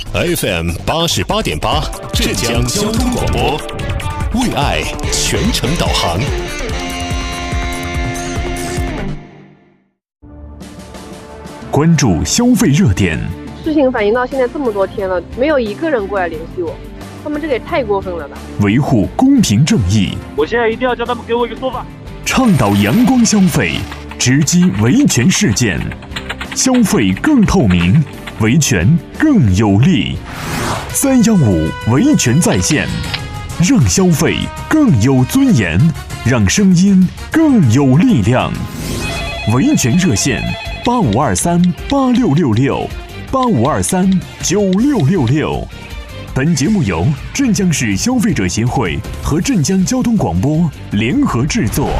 FM 88.8浙江交通广播，为爱全程导航。 关注消费热点。 事情反映到现在这么多天了，没有一个人过来联系我，他们这个也太过分了吧！ 维护公平正义， 我现在一定要叫他们给我一个说法。 倡导阳光消费，直击维权事件，消费更透明，维权更有力。315维权在线，让消费更有尊严，让声音更有力量。维权热线85238666，85239666。本节目由镇江市消费者协会和镇江交通广播联合制作。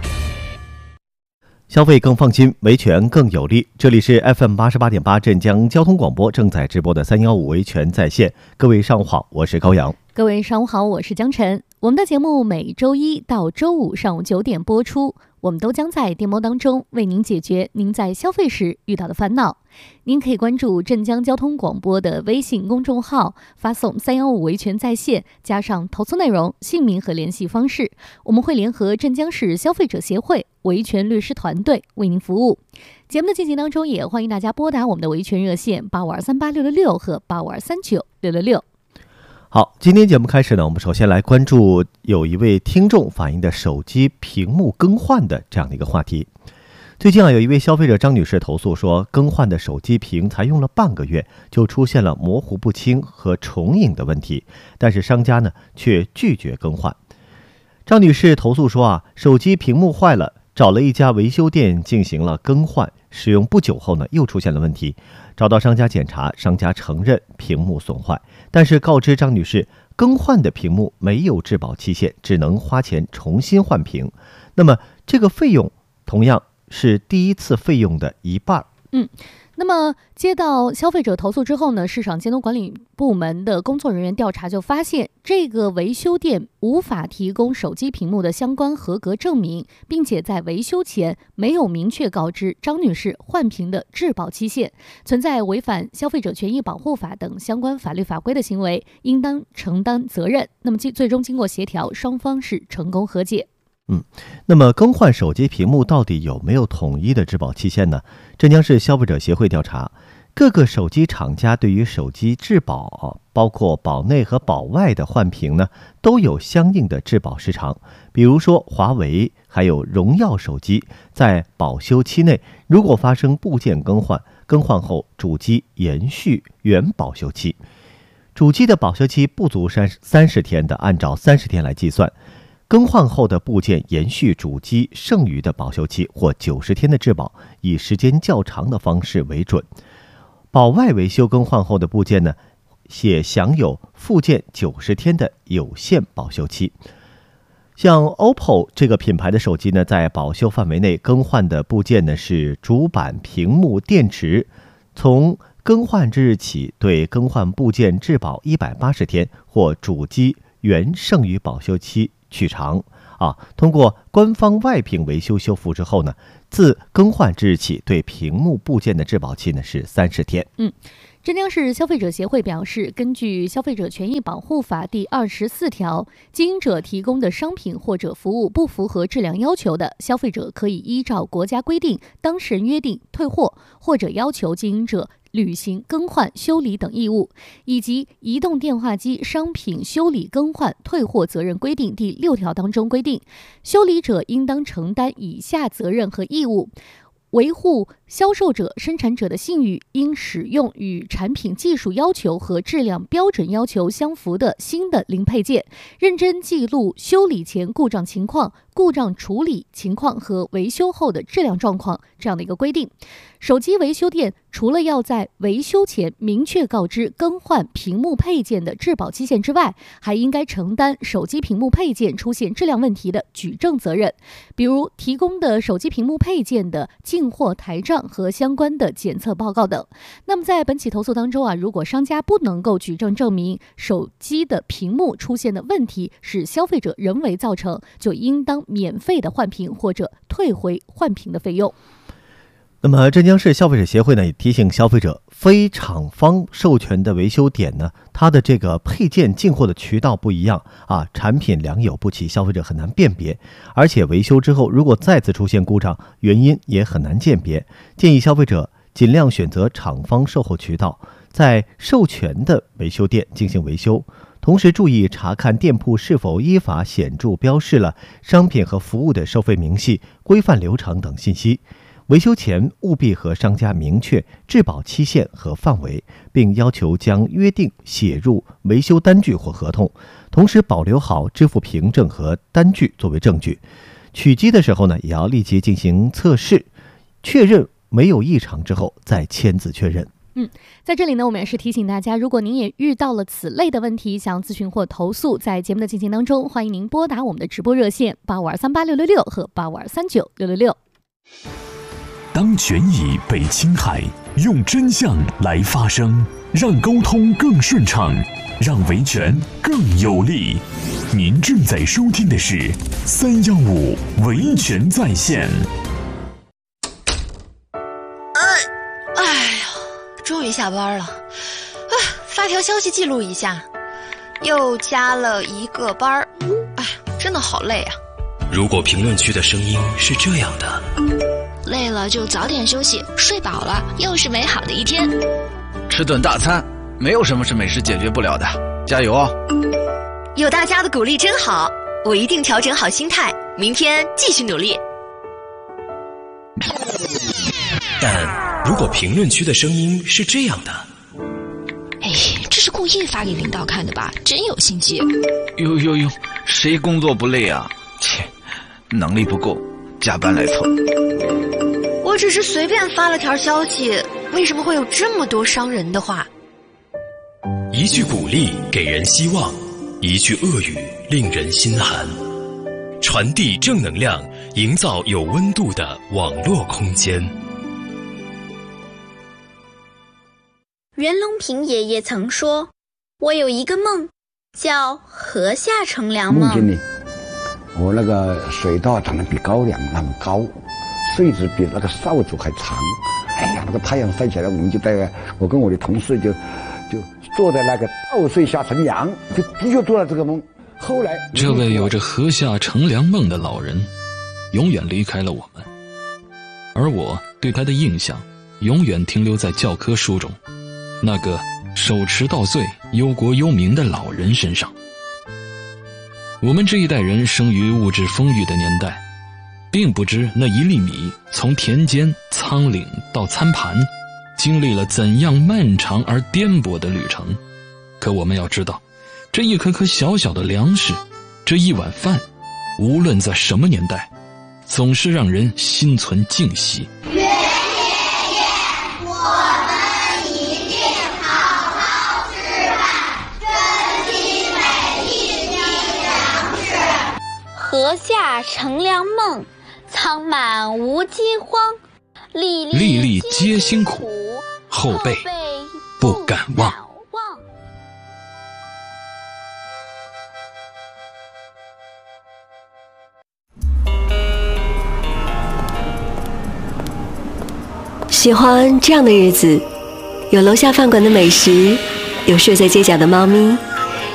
消费更放心，维权更有力。这里是 FM 88.8镇江交通广播正在直播的315维权在线。各位上午好，我是高阳。 各位上午好，我是江晨。我们的节目每周一到周五上午9点播出，我们都将在电波当中为您解决您在消费时遇到的烦恼。您可以关注镇江交通广播的微信公众号，发送315维权在线，加上投诉内容、姓名和联系方式，我们会联合镇江市消费者协会维权律师团队为您服务。节目的进行当中，也欢迎大家拨打我们的维权热线85238666和85239666。 好，今天节目开始呢，我们首先来关注有一位听众反映的手机屏幕更换的这样的一个话题。最近有一位消费者张女士投诉说，更换的手机屏才用了半个月就出现了模糊不清和重影的问题，但是商家呢却拒绝更换。张女士投诉说手机屏幕坏了，找了一家维修店进行了更换，使用不久后呢又出现了问题，找到商家检查，商家承认屏幕损坏，但是告知张女士更换的屏幕没有质保期限，只能花钱重新换屏。那么这个费用同样是第一次费用的一半。 那么接到消费者投诉之后呢，市场监督管理部门的工作人员调查就发现，这个维修店无法提供手机屏幕的相关合格证明，并且在维修前没有明确告知张女士换屏的质保期限，存在违反消费者权益保护法等相关法律法规的行为，应当承担责任。那么最终经过协调，双方是成功和解。 那么更换手机屏幕到底有没有统一的质保期限呢？镇江市消费者协会调查，各个手机厂家对于手机质保，包括保内和保外的换屏呢，都有相应的质保时长。比如说华为还有荣耀手机，在保修期内，如果发生部件更换，更换后主机延续原保修期，主机的保修期不足30天的，按照30天来计算。更换后的部件延续主机剩余的保修期或90天的质保，以时间较长的方式为准。保外维修更换后的部件呢，也享有附件90天的有限保修期。像 OPPO 这个品牌的手机呢，在保修范围内更换的部件呢是主板、屏幕、电池，从更换之日起对更换部件质保180天或主机原剩余保修期取长通过官方外屏维修修复之后呢，自更换之日起对屏幕部件的质保期呢是30天。 镇江市消费者协会表示，根据消费者权益保护法第24条，经营者提供的商品或者服务不符合质量要求的，消费者可以依照国家规定、当事人约定退货，或者要求经营者履行更换、修理等义务，以及移动电话机商品修理更换退货责任规定第6条当中规定，修理者应当承担以下责任和义务：维护销售者、生产者的信誉，应使用与产品技术要求和质量标准要求相符的新的零配件，认真记录修理前故障情况、故障处理情况和维修后的质量状况这样的一个规定。手机维修店除了要在维修前明确告知更换屏幕配件的质保期限之外，还应该承担手机屏幕配件出现质量问题的举证责任，比如提供的手机屏幕配件的进货台账和相关的检测报告等。那么在本起投诉当中如果商家不能够举证证明手机的屏幕出现的问题是消费者人为造成，就应当免费的换屏或者退回换屏的费用。 那么镇江市消费者协会呢也提醒消费者，非厂方授权的维修点呢，它的这个配件进货的渠道不一样啊，产品良莠不齐，消费者很难辨别，而且维修之后如果再次出现故障，原因也很难鉴别。建议消费者尽量选择厂方售后渠道，在授权的维修店进行维修，同时注意查看店铺是否依法显著标示了商品和服务的收费明细、规范流程等信息。维修前务必和商家明确质保期限和范围，并要求将约定写入维修单据或合同，同时保留好支付凭证和单据作为证据。取机的时候呢，也要立即进行测试，确认没有异常之后再签字确认。 在这里呢，我们也是提醒大家，如果您也遇到了此类的问题，想咨询或投诉，在节目的进行当中，欢迎您拨打我们的直播热线85238666和85239666。 当权益被侵害，用真相来发声，让沟通更顺畅，让维权更有力。您正在收听的是315维权在线。 哎呀，终于下班了发条消息记录一下，又加了一个班真的好累啊。 如果评论区的声音是这样的， 累了就早点休息，睡饱了又是美好的一天。 吃顿大餐，没有什么是美食解决不了的，加油哦！ 有大家的鼓励真好，我一定调整好心态，明天继续努力。 但如果评论区的声音是这样的， 这是故意发给领导看的吧？真有心机。 哟，谁工作不累啊？切，能力不够，加班来凑。 我只是随便发了条消息，为什么会有这么多伤人的话？ 一句鼓励给人希望，一句恶语令人心寒。传递正能量，营造有温度的网络空间。 袁隆平爷爷曾说，我有一个梦，叫河下乘凉梦。 梦见呢，我那个水稻长得比高粱那么高，穗子比那个扫帚还长。哎呀，那个太阳晒起来，我跟我的同事就坐在那个稻穗下乘凉，就的确做了这个梦。后来， 这位有着河下乘凉梦的老人，永远离开了我们，而我对他的印象，永远停留在教科书中那个手持稻穗、忧国忧民的老人身上。我们这一代人生于物质丰裕的年代，并不知那一粒米从田间、仓廪到餐盘，经历了怎样漫长而颠簸的旅程。可我们要知道，这一颗颗小小的粮食，这一碗饭，无论在什么年代，总是让人心存敬惜。 袁爷爷，我们一定好好吃饭，珍惜每一滴粮食。河下乘凉梦，仓满无饥荒，粒粒皆辛苦，后辈不敢忘。 喜欢这样的日子，有楼下饭馆的美食，有睡在街角的猫咪，